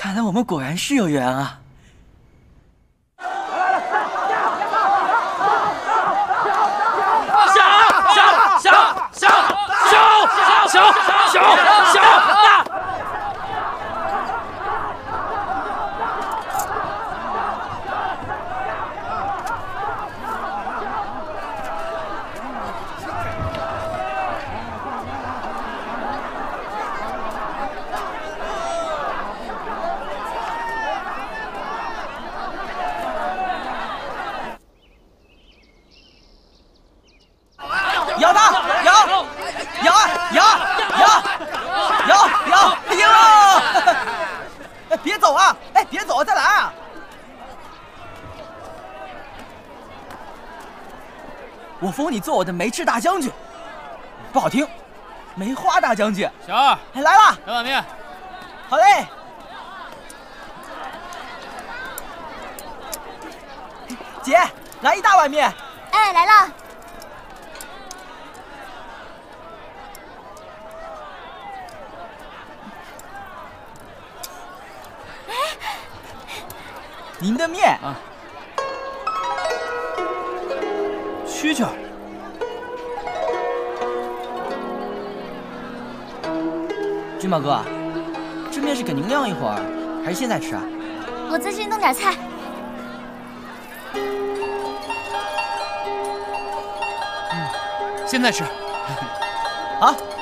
看来我们果然是有缘啊！小！咬他！咬！哎呦！哎，别走啊！哎，别走啊！再来啊！我封你做我的梅赤大将军，不好听，梅花大将军。 小二， 哎，来了， 来碗面。 好嘞。姐，来一大碗面。 哎，来了。 您的面啊，蛐蛐儿， 军宝哥，这面是给您晾一会儿，还是现在吃啊？ 我再去弄点菜。 现在吃。 好。